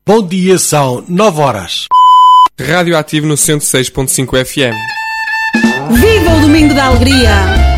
Bom dia, são 9 horas. Rádio Ativo no 106.5 FM. Viva o Domingo da Alegria!